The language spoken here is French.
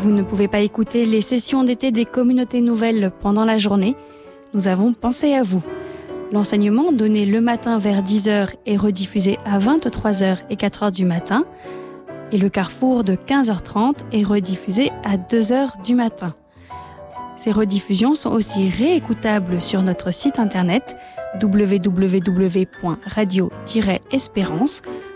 Vous ne pouvez pas écouter les sessions d'été des communautés nouvelles pendant la journée. Nous avons pensé à vous. L'enseignement donné le matin vers 10h est rediffusé à 23h et 4h du matin. Et le carrefour de 15h30 est rediffusé à 2h du matin. Ces rediffusions sont aussi réécoutables sur notre site internet www.radio-espérance.fr